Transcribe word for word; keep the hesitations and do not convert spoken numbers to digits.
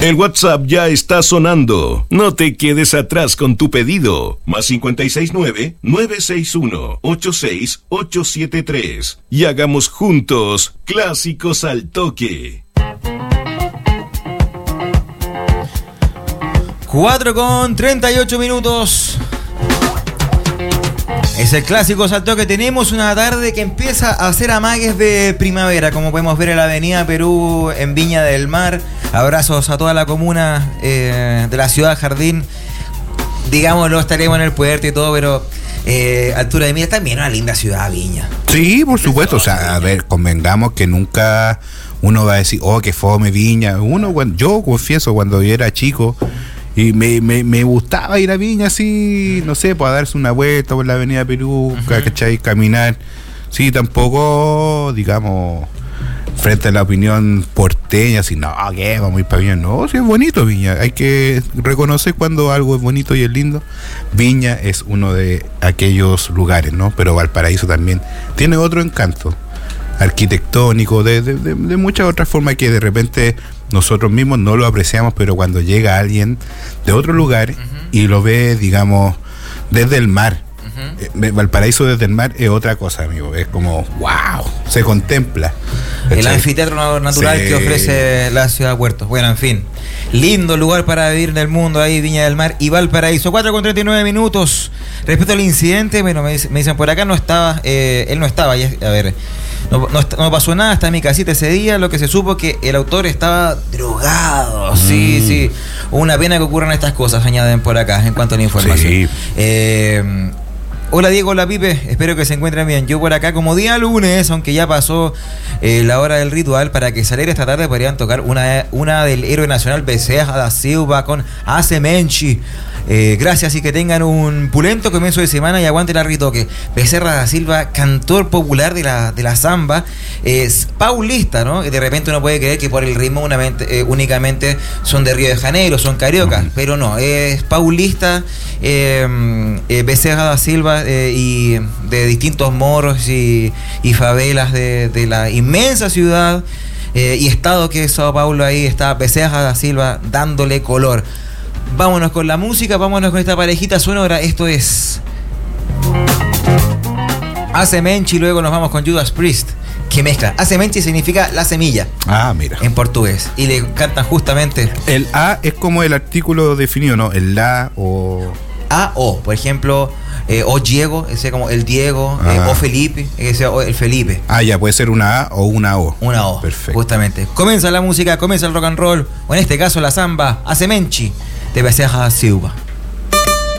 El WhatsApp ya está sonando. No te quedes atrás con tu pedido. Más cinco seis nueve, nueve seis uno, ocho seis ocho siete tres. Y hagamos juntos Clásicos al Toque. cuatro con treinta y ocho minutos. Es el Clásicos al Toque. Tenemos una tarde que empieza a hacer amagues de primavera, como podemos ver en la avenida Perú, en Viña del Mar. Abrazos a toda la comuna eh, de la ciudad Jardín. Digámoslo, estaremos en el puerto y todo, pero eh, altura de mira también una linda ciudad, Viña. Sí, por supuesto. O sea, a ver, convengamos que nunca uno va a decir, oh, que fome Viña. Uno, cuando, yo confieso, cuando yo era chico y me, me, me gustaba ir a Viña así, no sé, para darse una vuelta por la avenida Perú, uh-huh. ¿cachai? Caminar. Sí, tampoco, digamos, frente a la opinión porteña, así, no, ¿qué? Vamos a ir para Viña. No, sí es bonito Viña. Hay que reconocer cuando algo es bonito y es lindo. Viña es uno de aquellos lugares, ¿no? Pero Valparaíso también tiene otro encanto arquitectónico, de, de, de, de muchas otras formas que de repente nosotros mismos no lo apreciamos, pero cuando llega alguien de otro lugar uh-huh. y lo ve, digamos, desde el mar, uh-huh. eh, Valparaíso desde el mar es otra cosa, amigo, es como, wow, se contempla. El ¿cachai? Anfiteatro natural sí. que ofrece la ciudad de Puerto. Bueno, en fin, lindo lugar para vivir en el mundo, ahí Viña del Mar y Valparaíso. Cuatro con treinta y nueve minutos. Respecto al incidente, bueno, me, me dicen por acá no estaba, eh, él no estaba, ya, a ver, no, no, no pasó nada, está en mi casita ese día. Lo que se supo es que el autor estaba drogado. Mm. Sí, sí. Una pena que ocurran estas cosas, añaden por acá en cuanto a la información. Sí. Eh, Hola Diego, hola Pipe, espero que se encuentren bien. Yo por acá como día lunes, aunque ya pasó eh, la hora del ritual, para que saliera esta tarde podrían tocar una, una del héroe nacional Becerra da Silva con Hace Menchi. Eh, gracias y que tengan un pulento comienzo de semana y aguante el ritoque. Becerra da Silva, cantor popular de la, de la samba, es paulista, ¿no? De repente uno puede creer que por el ritmo unamente, eh, únicamente son de Río de Janeiro, son cariocas, uh-huh. pero no, es paulista, eh, eh, Becerra da Silva eh, y de distintos morros y, y favelas de, de la inmensa ciudad eh, y estado que es Sao Paulo. Ahí está Becerra da Silva dándole color. Vámonos con la música, vámonos con esta parejita sonora. Esto es Hace Menchi, luego nos vamos con Judas Priest, que mezcla. Hace Menchi significa la semilla. Ah, mira. En portugués. Y le cantan justamente. El A es como el artículo definido, ¿no? El la o... A o, por ejemplo, eh, o Diego, ese como el Diego, ah. eh, o Felipe, ese o el Felipe. Ah, ya, puede ser una A o una O. Una O. Perfecto. Justamente. Comienza la música, comienza el rock and roll, o en este caso la samba, Hace Menchi, de Becerra da Silva.